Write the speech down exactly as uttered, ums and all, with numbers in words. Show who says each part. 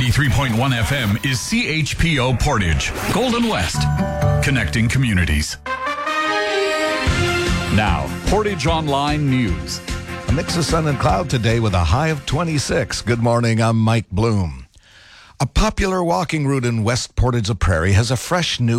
Speaker 1: ninety-three point one F M is C H P O Portage, Golden West, connecting communities. Now, Portage Online News.
Speaker 2: A mix of sun and cloud today with a high of twenty-six. Good morning, I'm Mike Bloom. A popular walking route in West Portage la Prairie has a fresh new